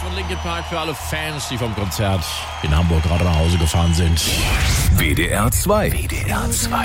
von Linkin Park für alle Fans, die vom Konzert in Hamburg gerade nach Hause gefahren sind. WDR 2. WDR 2.